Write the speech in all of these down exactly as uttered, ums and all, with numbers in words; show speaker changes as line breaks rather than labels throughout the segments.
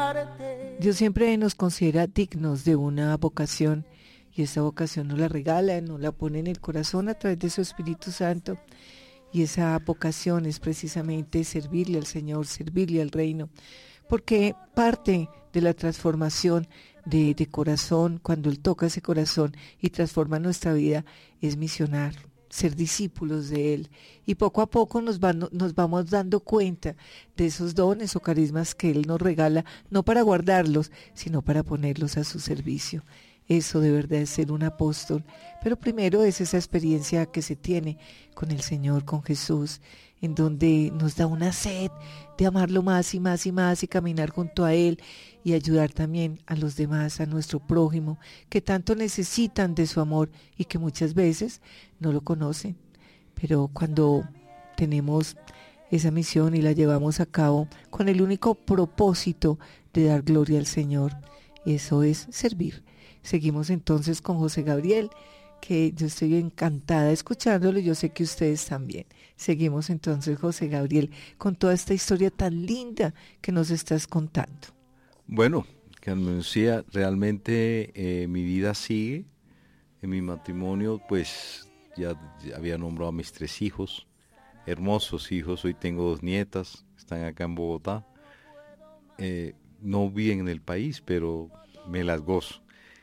Dios siempre nos considera dignos de una vocación, y esa vocación nos la regala, nos la pone en el corazón a través de su Espíritu Santo, y esa vocación es precisamente servirle al Señor, servirle al reino, porque parte de la transformación de, de corazón, cuando Él toca ese corazón y transforma nuestra vida, es misionar, ser discípulos de Él, y poco a poco nos, van, nos vamos dando cuenta de esos dones o carismas que Él nos regala, no para guardarlos, sino para ponerlos a su servicio. Eso de verdad es ser un apóstol, pero primero es esa experiencia que se tiene con el Señor, con Jesús, en donde nos da una sed de amarlo más y más y más y caminar junto a Él y ayudar también a los demás, a nuestro prójimo, que tanto necesitan de su amor y que muchas veces no lo conocen. Pero cuando tenemos esa misión y la llevamos a cabo con el único propósito de dar gloria al Señor, eso es servir. Seguimos entonces con José Gabriel, que yo estoy encantada escuchándolo, yo sé que ustedes también. Seguimos entonces, José Gabriel, con toda esta historia tan linda que nos estás contando.
Bueno, Carmen Lucía, realmente eh, mi vida sigue. En mi matrimonio, pues ya, ya había nombrado a mis tres hijos, hermosos hijos. Hoy tengo dos nietas, están acá en Bogotá. Eh, no viven en el país, pero me las gozo.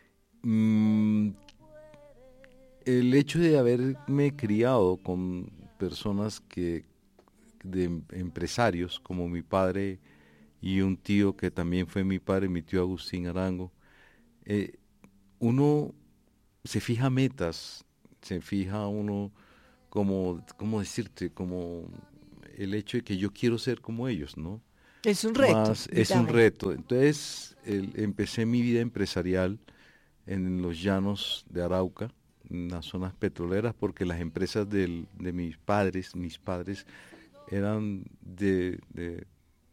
Mm, el hecho de haberme criado con personas que de empresarios como mi padre y un tío que también fue mi padre, mi tío Agustín Arango, eh, uno se fija metas, se fija uno como, ¿cómo decirte? Como el hecho de que yo quiero ser como ellos, ¿no?
Es un reto.
Más, es un reto. Entonces el, empecé mi vida empresarial en los llanos de Arauca, en las zonas petroleras, porque las empresas del, de mis padres, mis padres eran de, de,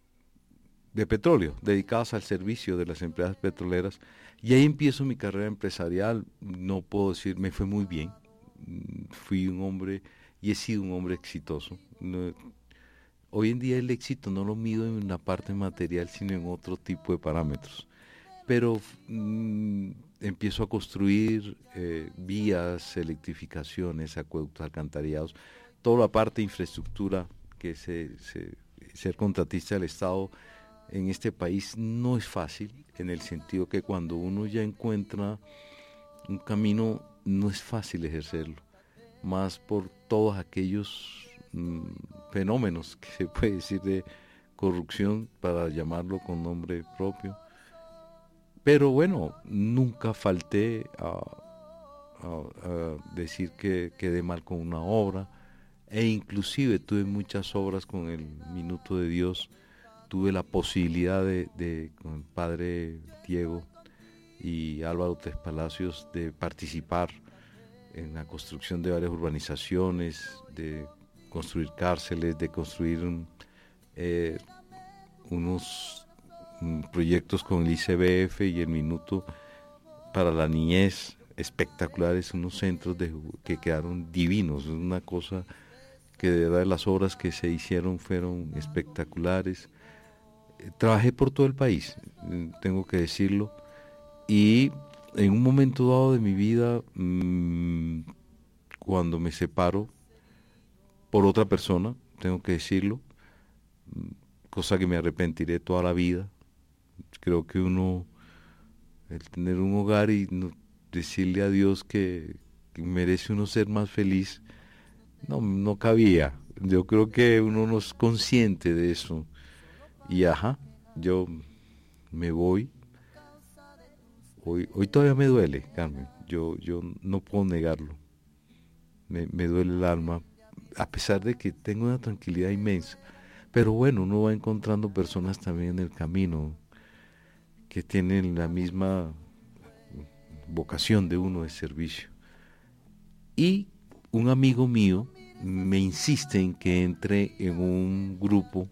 de petróleo, dedicadas al servicio de las empresas petroleras, y ahí empiezo mi carrera empresarial. No puedo decir, me fue muy bien, fui un hombre y he sido un hombre exitoso. No, hoy en día el éxito no lo mido en la parte material, sino en otro tipo de parámetros. Pero mmm, empiezo a construir eh, vías, electrificaciones, acueductos, alcantarillados, toda la parte de infraestructura, que se, se, ser contratista del Estado en este país no es fácil, en el sentido que cuando uno ya encuentra un camino, no es fácil ejercerlo, más por todos aquellos mmm, fenómenos que se puede decir de corrupción, para llamarlo con nombre propio. Pero bueno, nunca falté a, a, a decir que quedé mal con una obra, e inclusive tuve muchas obras con el Minuto de Dios. Tuve la posibilidad de, de con el padre Diego y Álvaro Tres Palacios, de participar en la construcción de varias urbanizaciones, de construir cárceles, de construir eh, unos proyectos con el I C B F y el Minuto para la niñez, espectaculares, unos centros de, que quedaron divinos. Es una cosa que de verdad las obras que se hicieron fueron espectaculares. Trabajé por todo el país, tengo que decirlo, y en un momento dado de mi vida, mmm, cuando me separo por otra persona, tengo que decirlo, cosa que me arrepentiré toda la vida. Creo que uno, el tener un hogar y no, decirle a Dios que, que merece uno ser más feliz, no, no cabía. Yo creo que uno no es consciente de eso. Y ajá, yo me voy. Hoy, hoy todavía me duele, Carmen. Yo, yo no puedo negarlo. Me, me duele el alma, a pesar de que tengo una tranquilidad inmensa. Pero bueno, uno va encontrando personas también en el camino que tienen la misma vocación de uno de servicio. Y un amigo mío me insiste en que entre en un grupo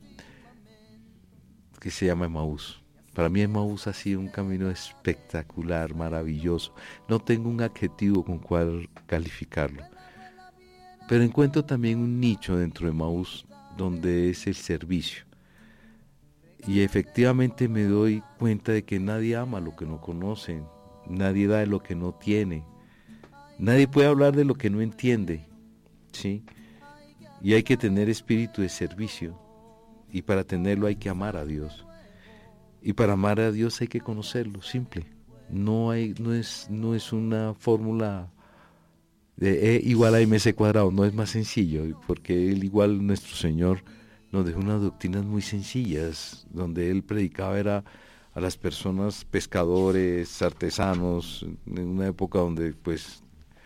que se llama Emaús. Para mí Emaús ha sido un camino espectacular, maravilloso. No tengo un adjetivo con cual calificarlo. Pero encuentro también un nicho dentro de Emaús donde es el servicio. Y efectivamente me doy cuenta de que nadie ama lo que no conoce, nadie da de lo que no tiene, nadie puede hablar de lo que no entiende, ¿sí? Y hay que tener espíritu de servicio, y para tenerlo hay que amar a Dios. Y para amar a Dios hay que conocerlo, simple. No hay, no es, no es una fórmula de E igual a M C cuadrado, no es más sencillo, porque Él igual, nuestro Señor, nos dejó unas doctrinas muy sencillas, donde Él predicaba era a las personas pescadores, artesanos, en una época donde pues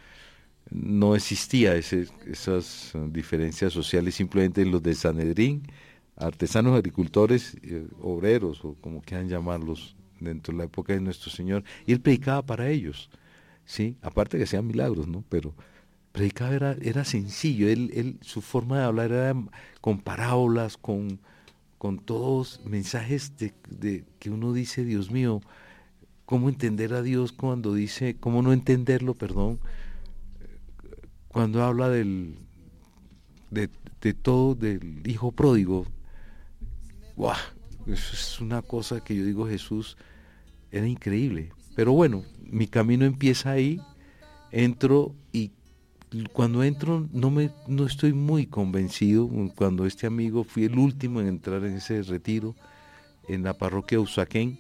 no existía ese, esas diferencias sociales, simplemente en los de Sanedrín, artesanos, agricultores, eh, obreros, o como quieran llamarlos, dentro de la época de nuestro Señor, y Él predicaba para ellos, ¿sí? Aparte que hacían milagros, ¿no? Pero predicaba era, era sencillo, él, él, su forma de hablar era con parábolas, con, con todos mensajes de, de que uno dice, Dios mío, ¿cómo entender a Dios cuando dice, cómo no entenderlo, perdón, cuando habla del, de, de todo, del hijo pródigo? ¡Guau! Eso es una cosa que yo digo, Jesús, era increíble. Pero bueno, mi camino empieza ahí, entro y cuando entro no me no estoy muy convencido. Cuando este amigo, fui el último en entrar en ese retiro en la parroquia de Usaquén.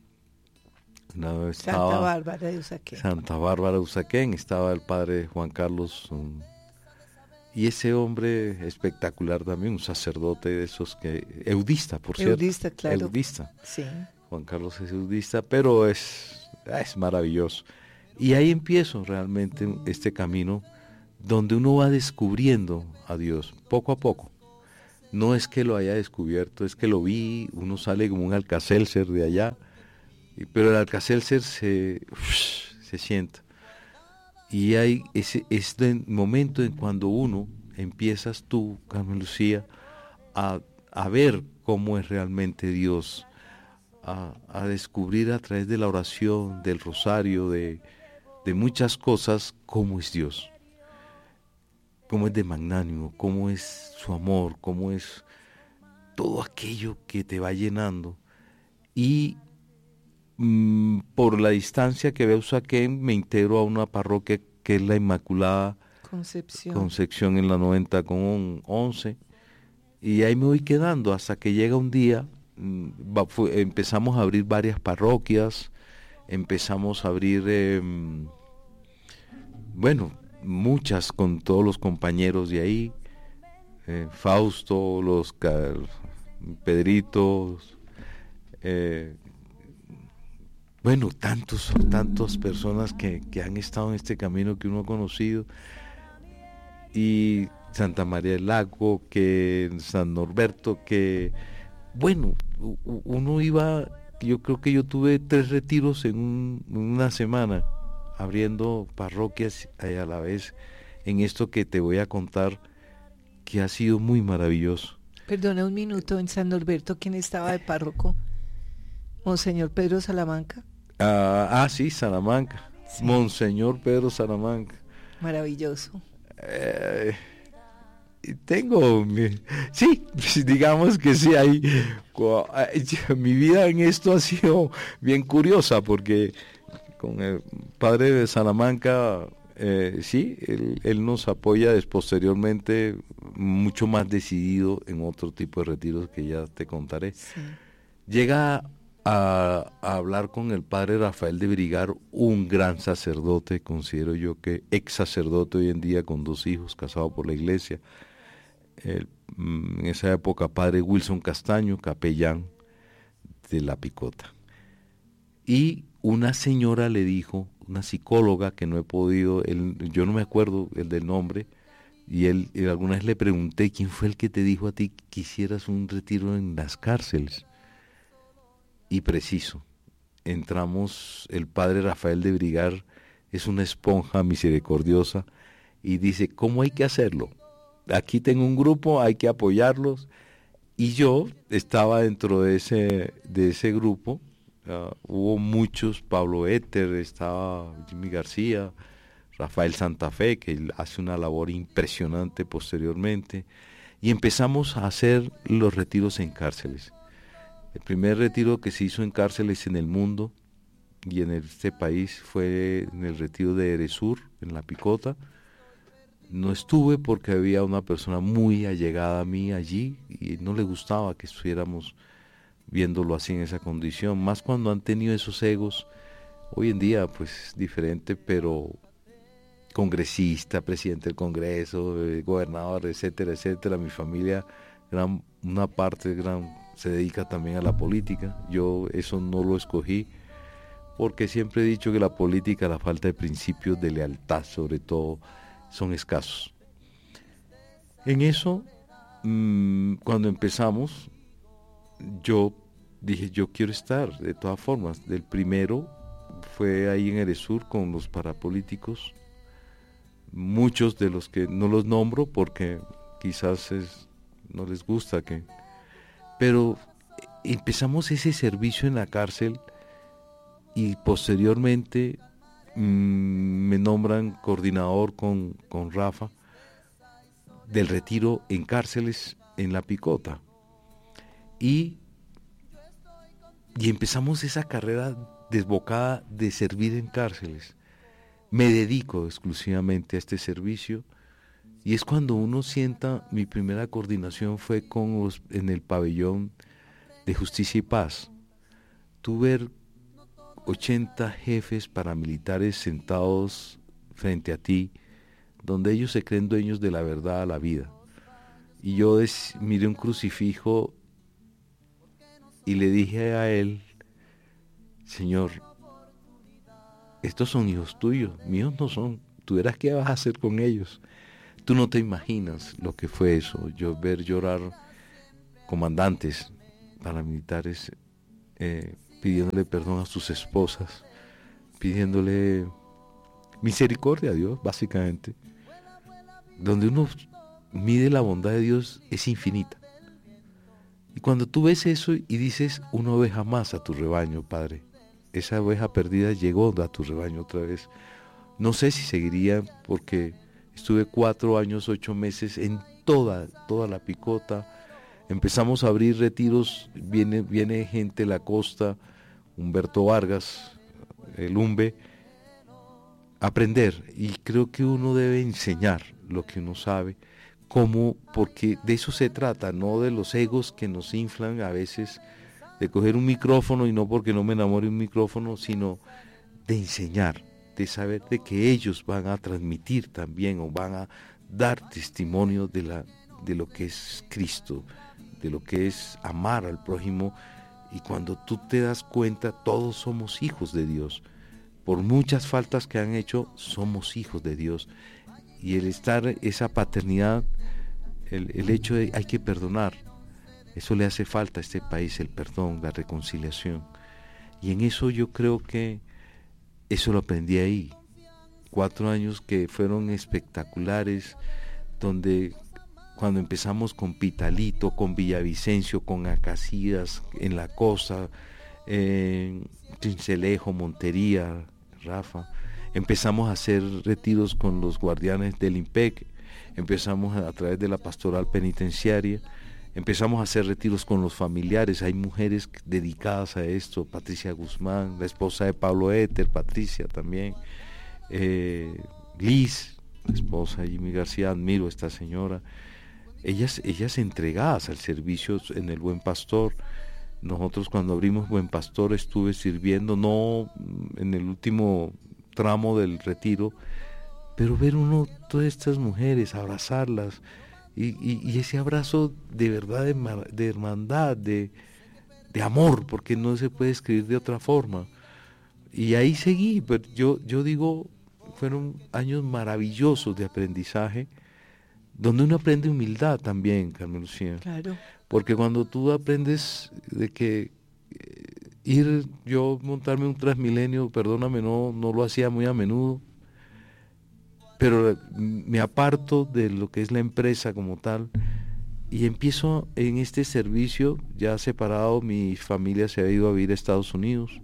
No, Santa Bárbara de Usaquén.
Santa Bárbara de Usaquén, estaba el padre Juan Carlos, um, y ese hombre espectacular también, un sacerdote de esos que, eudista, por cierto.
Eudista, claro.
Eudista.
Sí.
Juan Carlos es eudista, pero es, es maravilloso. Y ahí empiezo realmente este camino donde uno va descubriendo a Dios, poco a poco. No es que lo haya descubierto, es que lo vi, uno sale como un Alka-Seltzer de allá, pero el Alka-Seltzer se, se sienta. Y hay ese, este momento en cuando uno, empiezas tú, Carmen Lucía, a, a ver cómo es realmente Dios, a, a descubrir a través de la oración, del rosario, de, de muchas cosas, cómo es Dios. Cómo es de magnánimo, cómo es su amor, cómo es todo aquello que te va llenando. Y mmm, por la distancia que veo Usaquén, me integro a una parroquia que es la Inmaculada
Concepción,
Concepción en la noventa con once, y ahí me voy quedando hasta que llega un día, mmm, va, fue, empezamos a abrir varias parroquias, empezamos a abrir, eh, bueno, muchas con todos los compañeros de ahí, eh, Fausto, los Pedritos, eh, bueno, tantos, tantas personas que, que han estado en este camino que uno ha conocido, y Santa María del Lago, que San Norberto, que bueno, uno iba, yo creo que yo tuve tres retiros en un, una semana, abriendo parroquias a la vez, en esto que te voy a contar, que ha sido muy maravilloso.
Perdona un minuto, en San Norberto, ¿quién estaba de párroco? Monseñor Pedro Salamanca.
Ah, ah sí, Salamanca, sí. Monseñor Pedro Salamanca.
Maravilloso.
Eh, tengo, sí, digamos que sí, hay, mi vida en esto ha sido bien curiosa, porque con el padre de Salamanca, eh, sí, él, él nos apoya posteriormente, mucho más decidido en otro tipo de retiros que ya te contaré. Sí. Llega a, a hablar con el padre Rafael de Brigar, un gran sacerdote, considero yo que ex sacerdote hoy en día con dos hijos, casado por la iglesia. El, en esa época padre Wilson Castaño, capellán de La Picota. Y una señora le dijo, una psicóloga que no he podido, él, yo no me acuerdo el del nombre, y él, él alguna vez le pregunté, ¿quién fue el que te dijo a ti que hicieras un retiro en las cárceles? Y preciso, entramos, el padre Rafael de Brigar es una esponja misericordiosa y dice, ¿cómo hay que hacerlo? Aquí tengo un grupo, hay que apoyarlos, y yo estaba dentro de ese, de ese grupo. Uh, hubo muchos, Pablo Éter, estaba Jimmy García, Rafael Santa Fe, que hace una labor impresionante posteriormente, y empezamos a hacer los retiros en cárceles. El primer retiro que se hizo en cárceles en el mundo y en este país fue en el retiro de Eresur, en La Picota. No estuve porque había una persona muy allegada a mí allí y no le gustaba que estuviéramos viéndolo así en esa condición, más cuando han tenido esos egos. Hoy en día pues es diferente, pero congresista, presidente del Congreso, eh, gobernador, etcétera, etcétera. Mi familia, gran, una parte gran, se dedica también a la política. Yo eso no lo escogí porque siempre he dicho que la política, la falta de principios de lealtad sobre todo, son escasos. En eso, mmm, cuando empezamos, yo dije, yo quiero estar, de todas formas. El primero fue ahí en Eresur con los parapolíticos, muchos de los que no los nombro porque quizás es, no les gusta que... Pero empezamos ese servicio en la cárcel y posteriormente mmm, me nombran coordinador con, con Rafa del retiro en cárceles en La Picota. Y, y empezamos esa carrera desbocada de servir en cárceles. Me dedico exclusivamente a este servicio y es cuando uno sienta, mi primera coordinación fue con los, en el pabellón de Justicia y Paz. Tuve ver ochenta jefes paramilitares sentados frente a ti, donde ellos se creen dueños de la verdad a la vida. Y yo des, miré un crucifijo y le dije a él, Señor, estos son hijos tuyos, míos no son. Tú verás qué vas a hacer con ellos. Tú no te imaginas lo que fue eso, yo ver llorar comandantes paramilitares eh, pidiéndole perdón a sus esposas, pidiéndole misericordia a Dios, básicamente. Donde uno mide la bondad de Dios es infinita. Y cuando tú ves eso y dices, una oveja más a tu rebaño, Padre, esa oveja perdida llegó a tu rebaño otra vez. No sé si seguiría porque estuve cuatro años, ocho meses en toda, toda La Picota. Empezamos a abrir retiros, viene, viene gente de la costa, Humberto Vargas, el Umbe, aprender. Y creo que uno debe enseñar lo que uno sabe, cómo, porque de eso se trata, no de los egos que nos inflan a veces, de coger un micrófono y no porque no me enamore un micrófono, sino de enseñar, de saber de que ellos van a transmitir también o van a dar testimonio de, la, de lo que es Cristo, de lo que es amar al prójimo. Y cuando tú te das cuenta, todos somos hijos de Dios. Por muchas faltas que han hecho, somos hijos de Dios. Y el estar, esa paternidad, el, el hecho de hay que perdonar, eso le hace falta a este país, el perdón, la reconciliación. Y en eso yo creo que eso lo aprendí ahí. Cuatro años que fueron espectaculares, donde cuando empezamos con Pitalito, con Villavicencio, con Acacías, en la costa, en Cincelejo, Montería, Rafa, empezamos a hacer retiros con los guardianes del IMPEC, empezamos a, a través de la pastoral penitenciaria, empezamos a hacer retiros con los familiares. Hay mujeres dedicadas a esto, Patricia Guzmán, la esposa de Pablo Éter, Patricia también, eh, Liz, la esposa de Jimmy García, admiro a esta señora, ellas, ellas entregadas al servicio en el Buen Pastor. Nosotros cuando abrimos Buen Pastor estuve sirviendo, no en el último tramo del retiro, pero ver uno, todas estas mujeres, abrazarlas, y, y, y ese abrazo de verdad, de, de hermandad, de, de amor, porque no se puede escribir de otra forma. Y ahí seguí, pero yo, yo digo, fueron años maravillosos de aprendizaje, donde uno aprende humildad también, Carmen Lucía.
Claro.
Porque cuando tú aprendes de que eh, ir, yo montarme un Transmilenio, perdóname, no, no lo hacía muy a menudo, pero me aparto de lo que es la empresa como tal y empiezo en este servicio, ya separado, mi familia se ha ido a vivir a Estados Unidos,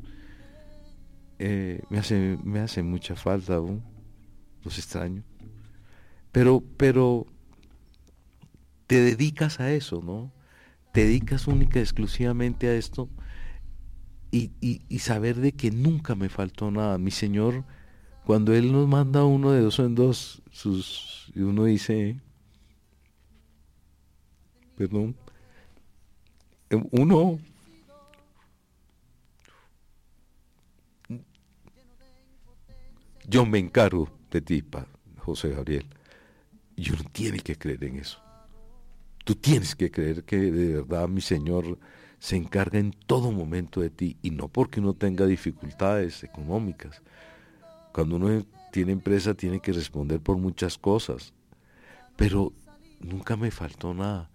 eh, me hace, me hace mucha falta aún, los extraño, pero, pero te dedicas a eso, ¿no? te dedicas única y exclusivamente a esto y, y, y saber de que nunca me faltó nada. Mi Señor, cuando Él nos manda uno de dos en dos, sus, y uno dice, perdón, uno, yo me encargo de ti, José Gabriel, y uno tiene que creer en eso. Tú tienes que creer que de verdad mi Señor se encarga en todo momento de ti, y no porque uno tenga dificultades económicas. Cuando uno tiene empresa tiene que responder por muchas cosas, pero nunca me faltó nada.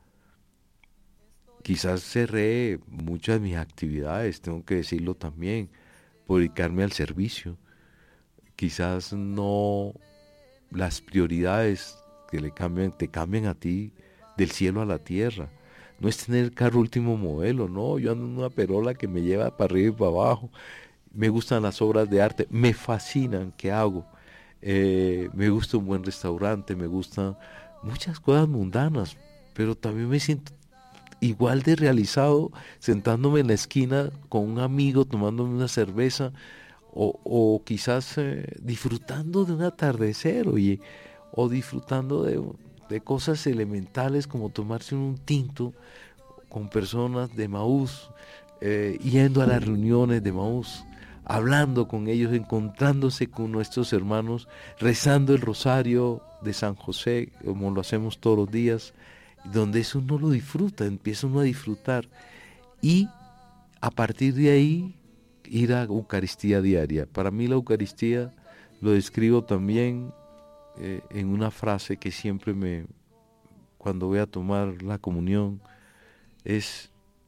Quizás cerré muchas de mis actividades, tengo que decirlo también, por dedicarme al servicio. Quizás no las prioridades que le cambian, te cambian a ti del cielo a la tierra. No es tener el carro último modelo, no, yo ando en una perola que me lleva para arriba y para abajo. Me gustan las obras de arte, me fascinan, ¿qué hago? Eh, me gusta un buen restaurante, me gustan muchas cosas mundanas, pero también me siento igual de realizado sentándome en la esquina con un amigo, tomándome una cerveza, o, o quizás eh, disfrutando de un atardecer, oye, o disfrutando de, de cosas elementales como tomarse un tinto con personas de Emaús, eh, yendo a las reuniones de Emaús, hablando con ellos, encontrándose con nuestros hermanos, rezando el rosario de San José, como lo hacemos todos los días, donde eso uno lo disfruta, empieza uno a disfrutar, y a partir de ahí ir a Eucaristía diaria. Para mí la Eucaristía lo describo también eh, en una frase que siempre me, cuando voy a tomar la comunión, es: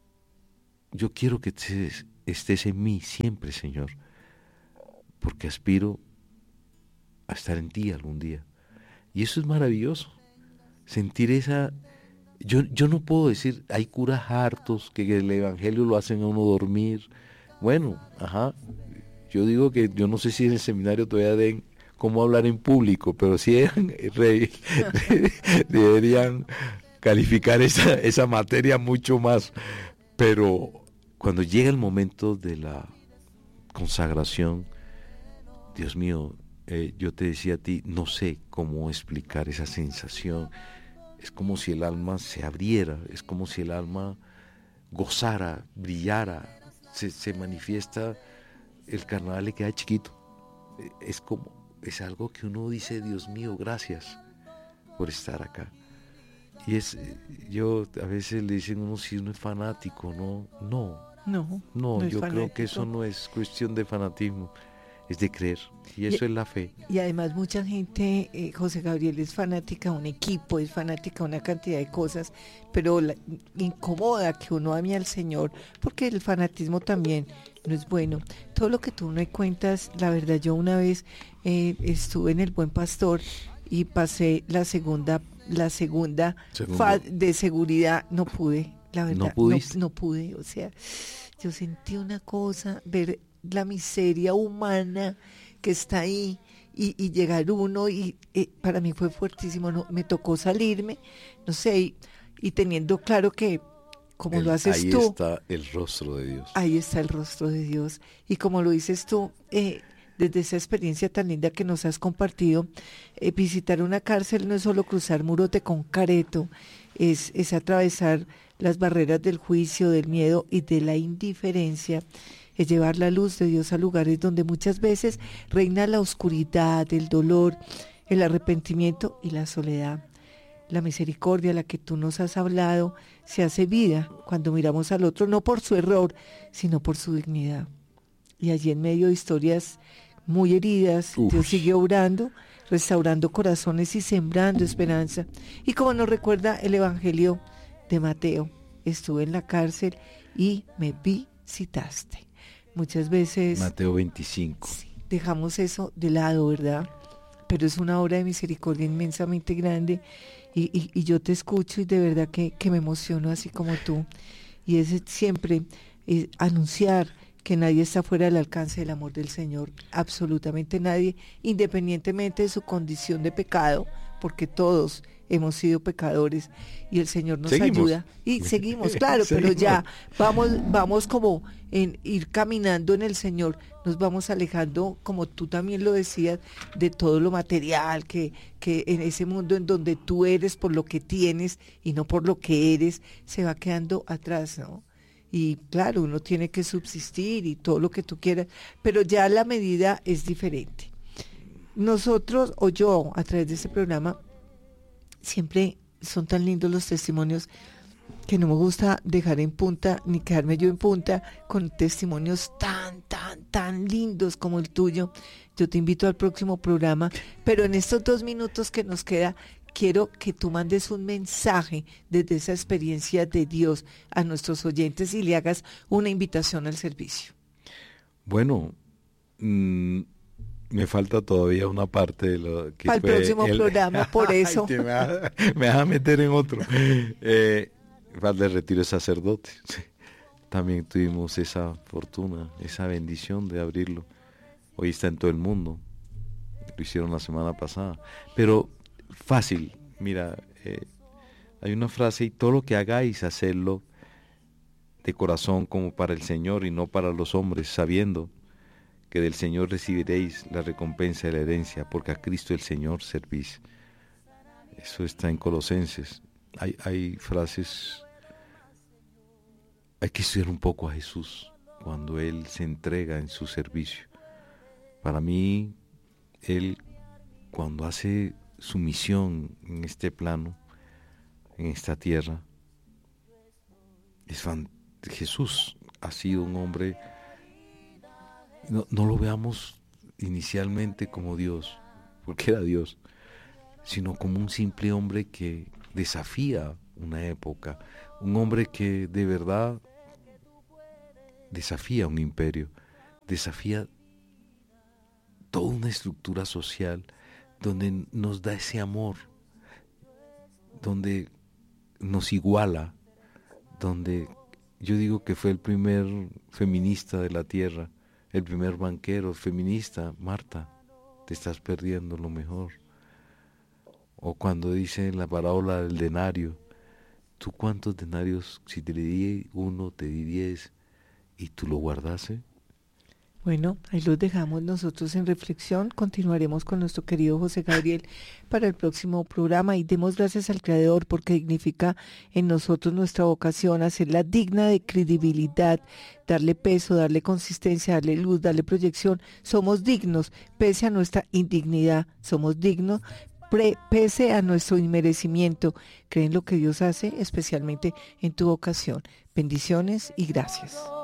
yo quiero que estés, estés en mí siempre, Señor, porque aspiro a estar en ti algún día. Y eso es maravilloso, sentir esa... Yo, yo no puedo decir, hay curas hartos que el evangelio lo hacen a uno dormir. Bueno, ajá, yo digo que yo no sé si en el seminario todavía den cómo hablar en público, pero sí re, re, deberían calificar esa, esa materia mucho más. Pero cuando llega el momento de la consagración, Dios mío, eh, yo te decía a ti, no sé cómo explicar esa sensación. Es como si el alma se abriera, es como si el alma gozara, brillara, se, se manifiesta, el carnaval le queda chiquito. Es como, es algo que uno dice, Dios mío, gracias por estar acá. Y es, yo a veces le dicen uno si uno es fanático, no, no,
no,
no,
no
yo
creo
fanático. Que eso no es cuestión de fanatismo, es de creer, y eso y, es la fe.
Y además mucha gente, eh, José Gabriel, es fanática de un equipo, es fanática de una cantidad de cosas, pero la, incomoda que uno ame al Señor, porque el fanatismo también no es bueno. Todo lo que tú me cuentas, la verdad, yo una vez eh, estuve en el Buen Pastor y pasé la segunda, la segunda fa- de seguridad, no pude, la verdad,
no,
no, no pude, o sea, yo sentí una cosa, ver la miseria humana que está ahí y, y llegar uno y eh, para mí fue fuertísimo, no, me tocó salirme, no sé, y, y teniendo claro que como
el,
lo haces
ahí
tú,
ahí está el rostro de Dios,
ahí está el rostro de Dios, y como lo dices tú, eh, desde esa experiencia tan linda que nos has compartido, eh, visitar una cárcel no es solo cruzar muros de concreto, es, es atravesar las barreras del juicio, del miedo y de la indiferencia, es llevar la luz de Dios a lugares donde muchas veces reina la oscuridad, el dolor, el arrepentimiento y la soledad. La misericordia, la que tú nos has hablado, se hace vida cuando miramos al otro, no por su error, sino por su dignidad. Y allí en medio de historias muy heridas, Uf. Dios sigue obrando, restaurando corazones y sembrando esperanza. Y como nos recuerda el Evangelio de Mateo, estuve en la cárcel y me visitaste. Muchas veces
Mateo veinticinco.
Sí, dejamos eso de lado, ¿verdad? Pero es una obra de misericordia inmensamente grande y, y, y yo te escucho y de verdad que, que me emociono así como tú. Y es siempre eh, anunciar que nadie está fuera del alcance del amor del Señor, absolutamente nadie, independientemente de su condición de pecado, porque todos hemos sido pecadores y el Señor nos
seguimos.
ayuda y seguimos, claro,
Seguimos.
pero ya vamos, vamos como en ir caminando en el Señor, nos vamos alejando, como tú también lo decías, de todo lo material, que, que en ese mundo en donde tú eres por lo que tienes y no por lo que eres, se va quedando atrás, ¿no? Y claro, uno tiene que subsistir y todo lo que tú quieras, pero ya la medida es diferente. Nosotros, o yo, a través de este programa, siempre son tan lindos los testimonios que no me gusta dejar en punta, ni quedarme yo en punta, con testimonios tan, tan, tan lindos como el tuyo. Yo te invito al próximo programa, pero en estos dos minutos que nos queda, quiero que tú mandes un mensaje desde esa experiencia de Dios a nuestros oyentes y le hagas una invitación al servicio.
Bueno, mmm, me falta todavía una parte de lo que
al
fue
próximo
el...
programa, por eso.
Ay, me, vas, me vas a meter en otro. Eh, falta el retiro de sacerdotes. También tuvimos esa fortuna, esa bendición de abrirlo. Hoy está en todo el mundo. Lo hicieron la semana pasada. Pero fácil, mira, eh, hay una frase: y todo lo que hagáis, hacedlo de corazón como para el Señor y no para los hombres, sabiendo que del Señor recibiréis la recompensa de la herencia, porque a Cristo el Señor servís. Eso está en Colosenses. Hay, hay frases, hay que estudiar un poco a Jesús cuando Él se entrega en su servicio. Para mí, Él cuando hace su misión en este plano, en esta tierra, es fan... Jesús ha sido un hombre. No, no lo veamos inicialmente como Dios, porque era Dios, sino como un simple hombre que desafía una época, un hombre que de verdad desafía un imperio, desafía toda una estructura social donde nos da ese amor, donde nos iguala, donde yo digo que fue el primer feminista de la tierra, el primer banquero feminista. Marta, te estás perdiendo lo mejor. O cuando dice en la parábola del denario, ¿tú cuántos denarios, si te le di uno, te di diez, y tú lo guardase?
Bueno, ahí los dejamos nosotros en reflexión. Continuaremos con nuestro querido José Gabriel para el próximo programa y demos gracias al Creador porque dignifica en nosotros nuestra vocación, hacerla digna de credibilidad, darle peso, darle consistencia, darle luz, darle proyección. Somos dignos, pese a nuestra indignidad, somos dignos, pre, pese a nuestro inmerecimiento. Creen lo que Dios hace, especialmente en tu vocación. Bendiciones y gracias.